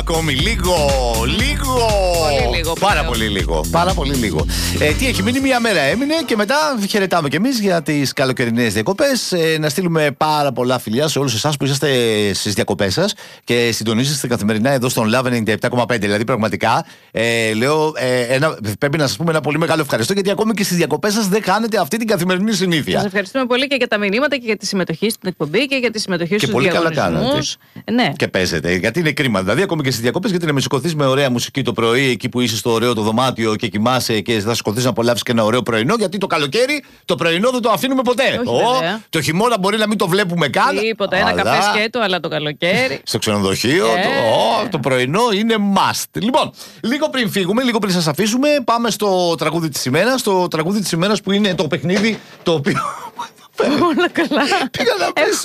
Ακόμη λίγο. Πολύ λίγο. Πάρα πολύ λίγο. Τι έχει μείνει, μία μέρα έμεινε και μετά χαιρετάμε κι εμείς για τις καλοκαιρινές διακοπές. Να στείλουμε πάρα πολλά φιλιά σε όλους εσάς που είσαστε στις διακοπές σας και συντονίζεστε καθημερινά εδώ στον Love 97,5. Δηλαδή, πραγματικά λέω, πρέπει να σας πούμε ένα πολύ μεγάλο ευχαριστώ, γιατί ακόμη και στις διακοπές σας δεν χάνετε αυτή την καθημερινή συνήθεια. Σας ευχαριστούμε πολύ και για τα μηνύματα και για τη συμμετοχή στην εκπομπή και για τη συμμετοχή στους διαγωνισμούς. Και πολύ καλά κάνετε. Ναι. Και παίζετε. Γιατί είναι κρίμα. Δηλαδή, ακόμη και στις διακοπές, γιατί να με σηκωθείς με ωραία μουσική το πρωί, εκεί που είσαι στο ωραίο το δωμάτιο και κοιμάσαι και θα σηκωθείς να απολαύσεις και ένα ωραίο πρωινό. Γιατί το καλοκαίρι το πρωινό δεν το αφήνουμε ποτέ. Το χειμώνα μπορεί να μην το βλέπουμε καν. Τίποτα. Ένα καφέ σκέτο, αλλά το καλοκαίρι. Στο ξενοδοχείο το πρωινό είναι must. Λοιπόν, λίγο πριν φύγουμε, λίγο πριν σας αφήσουμε, πάμε στο τραγούδι της ημέρας. Το τραγούδι της ημέρας που είναι το παιχνίδι το οποίο. Όλα καλά. Πήγα να πέσω.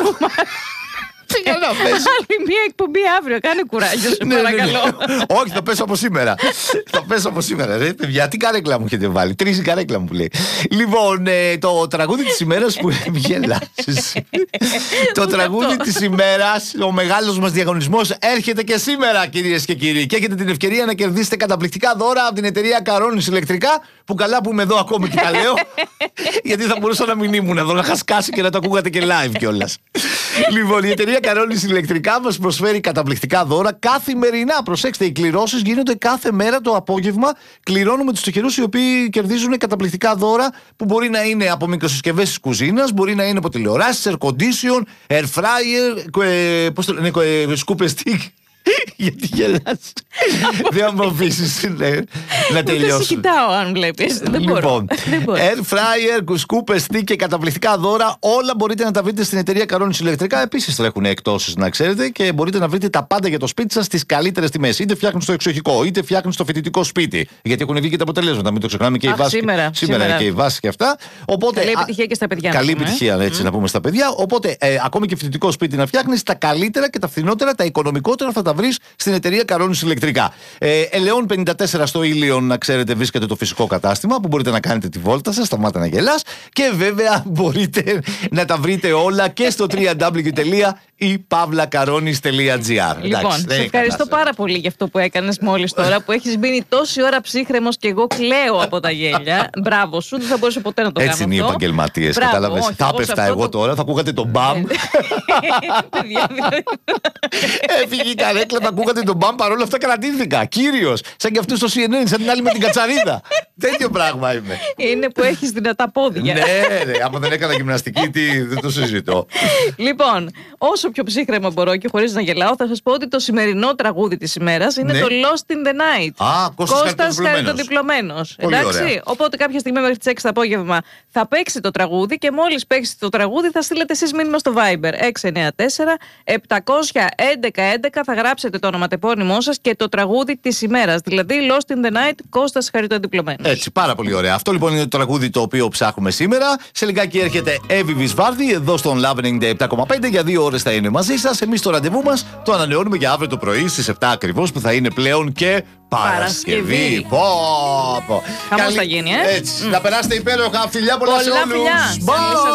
Άλλη μία εκπομπή αύριο. Κάνε κουράγιο, σε παρακαλώ. Όχι, θα πέσω από σήμερα. Θα πέσω από σήμερα, ρε παιδιά. Τι καρέκλα μου έχετε βάλει. 3 καρέκλα μου που λέει. Λοιπόν, το τραγούδι της ημέρας που γελάσεις. Το τραγούδι της ημέρας, ο μεγάλος μας διαγωνισμός έρχεται και σήμερα, κυρίες και κύριοι. Και έχετε την ευκαιρία να κερδίσετε καταπληκτικά δώρα από την εταιρεία Καρόνης Ηλεκτρικά. Που καλά που είμαι εδώ ακόμη και τα λέω. Γιατί θα μπορούσα να μην ήμουν εδώ, να είχα σκάσει και να το ακούγατε και live κιόλας. Λοιπόν, η εταιρεία Καρόνης Ηλεκτρικά μας προσφέρει καταπληκτικά δώρα καθημερινά. Προσέξτε, οι κληρώσεις γίνονται κάθε μέρα το απόγευμα. Κληρώνουμε τους τυχερούς οι οποίοι κερδίζουν καταπληκτικά δώρα που μπορεί να είναι από μικροσυσκευές της κουζίνας, μπορεί να είναι από τηλεοράσεις, air condition, air fryer, σκούπες stick. Γιατί γελάς? Δεν μου αφήσεις να τελειώσω. Δεν σε κοιτάω αν βλέπεις. Λοιπόν, air fryer, σκούπες, stick και καταπληκτικά δώρα. Όλα μπορείτε να τα βρείτε στην εταιρεία Καρόνης Ηλεκτρικά. Επίσης τρέχουν εκτόσεις, να ξέρετε, και μπορείτε να βρείτε τα πάντα για το σπίτι σας στις καλύτερες τιμές. Είτε φτιάχνουν στο εξοχικό, είτε φτιάχνουν στο φοιτητικό σπίτι. Γιατί έχουν βγει και τα αποτελέσματα. Μην το ξεχνάμε, και η βάση. Σήμερα είναι και η βάση και αυτά. Οπότε, καλή επιτυχία και στα παιδιά. Καλή επιτυχία, έτσι να πούμε, στα παιδιά. Οπότε, ακόμη και φοιτητικό σπίτι να φτιάχνεις, τα καλύτερα και τα φθηνότερα, τα οικονομικότερα θα τα βρεις στην εταιρεία Καρόνης Ηλεκτρικά. Ελαιών 54 στο Ήλιον, να ξέρετε, βρίσκεται το φυσικό κατάστημα που μπορείτε να κάνετε τη βόλτα σας, σταμάτα να γελάς. Και βέβαια μπορείτε να τα βρείτε όλα και στο www.ipavlakaronis.gr. Λοιπόν, σε ευχαριστώ πάρα πολύ για αυτό που έκανες μόλις τώρα, που έχεις μείνει τόση ώρα ψύχρεμος και εγώ κλαίω από τα γέλια. Μπράβο σου, δεν θα μπορούσα ποτέ να το κάνω. Έτσι είναι οι επαγγελματίες, κατάλαβες. Θα πέφτα εγώ τώρα, θα ακούγατε τον μπαμ. Έφυγε η καρέκλα, θα ακούγατε τον μπαμ, παρόλα αυτά κρατήθηκα. Κύριος, σαν και αυτούς στο CNN, σαν την άλλη με την κατσαρίδα. Τέτοιο πράγμα είμαι. Είναι που έχεις δυνατά πόδια. Ναι, άμα δεν έκανα γυμναστική, δεν το συζητώ. Λοιπόν, όσο πιο ψύχρεμα μπορώ και χωρίς να γελάω, θα σας πω ότι το σημερινό τραγούδι της ημέρας είναι το Lost in the Night. Κώστας Χαριτοδιπλωμένος. Εντάξει. Οπότε κάποια στιγμή μέχρι τις 6 το απόγευμα θα παίξει το τραγούδι και μόλις παίξει το τραγούδι θα στείλετε εσείς μήνυμα στο Viber 694-711-11. Θα γράψετε το ονοματεπώνυμό σας και το τραγούδι της ημέρας. Δηλαδή Lost in the Night, Κώστας Χαριτοδιπλωμένος. Έτσι, πάρα πολύ ωραία. Αυτό λοιπόν είναι το τραγούδι το οποίο ψάχνουμε σήμερα. Σε λιγάκι έρχεται Εύη Βυσβάρδη εδώ στον Love 97,5. Για 2 ώρες θα είναι μαζί σας. Εμείς το ραντεβού μας το ανανεώνουμε για αύριο το πρωί στις 7 ακριβώς, που θα είναι πλέον και Παρασκευή. Χαμός θα γίνει, Έτσι. Να περάσετε υπέροχα. Φιλιά πολλά σε όλους.